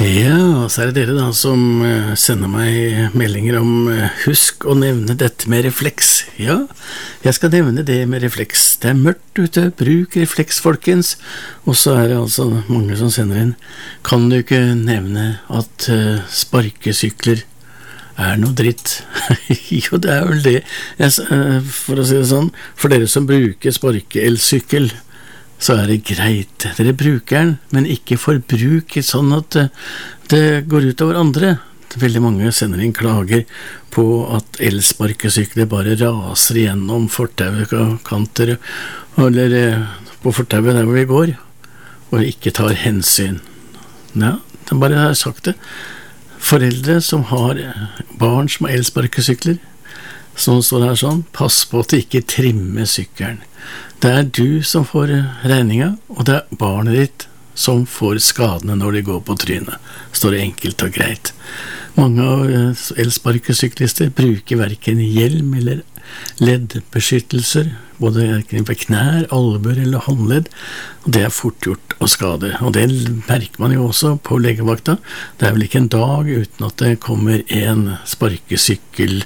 Ja, så det dere da som sender meg meldinger om husk å nevne dette med refleks. Ja, jeg skal nevne det med refleks. Det mørkt ute, bruk refleks, folkens. Og så det altså mange som sender inn. Kan du ikke nevne at sparkesykler noe dritt? Jo, det vel det. For å si det sånn, for dere som bruker sparkeelsykkel, så det greit. Dere bruker den, men ikke forbruk sånn at det går ut over andre. Veldig mange sender inn klager på at elsparkesykler bare raser gjennom fortaukanter, eller på fortauet der hvor vi går, og ikke tar hensyn. Ja, de bare har sagt det. Foreldre som har barn som har elsparkesykler, som står her sånn, pass på at de ikke trimmer sykkelen. Det du som får regninga, og det barnet ditt som får skadene når de går på trynet. Står det enkelt og greit. Mange av elsparkesyklister bruker hverken hjelm eller leddbeskyttelser, både på knær, albuer eller håndledd, og det fort gjort å skade. Og det merker man jo også på legevakta. Det vel ikke en dag uten at det kommer en sparkesykkelsjåfør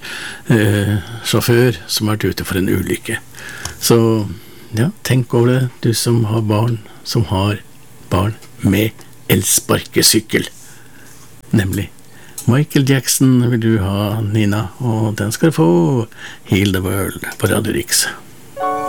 som vært ute for en ulykke. Så ja, tenk over det, du som har barn med elsparkesykkel. Nemlig Michael Jackson vil du ha, Nina, og den skal du få. Heal the World på Radio Riks.